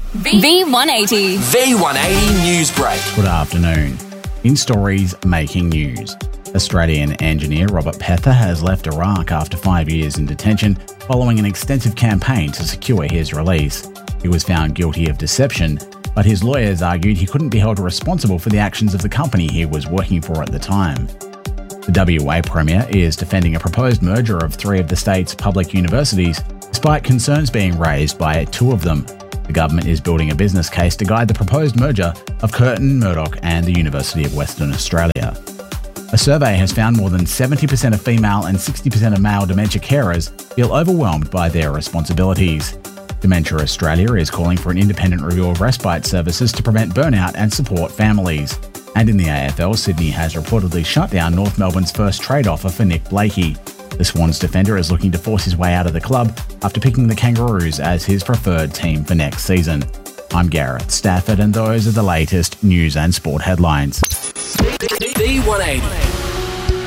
V180. V180 News Break. Good afternoon. In stories making news, Australian engineer Robert Pether has left Iraq after 5 years in detention following an extensive campaign to secure his release. He was found guilty of deception, but his lawyers argued he couldn't be held responsible for the actions of the company he was working for at the time. The WA Premier is defending a proposed merger of 3 of the state's public universities, despite concerns being raised by 2 of them. The government is building a business case to guide the proposed merger of Curtin, Murdoch and the University of Western Australia. A survey has found more than 70% of female and 60% of male dementia carers feel overwhelmed by their responsibilities. Dementia Australia is calling for an independent review of respite services to prevent burnout and support families. And in the AFL, Sydney has reportedly shut down North Melbourne's first trade offer for Nick Blakey. The Swans defender is looking to force his way out of the club after picking the Kangaroos as his preferred team for next season. I'm Gareth Stafford and those are the latest news and sport headlines. V180.